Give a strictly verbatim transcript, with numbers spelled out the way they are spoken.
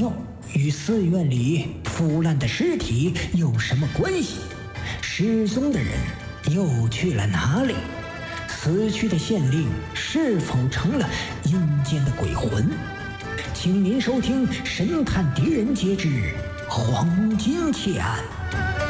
有，与寺院里腐烂的尸体有什么关系？失踪的人又去了哪里？死去的县令是否成了阴间的鬼魂？请您收听《神探狄仁杰之黄金奇案》。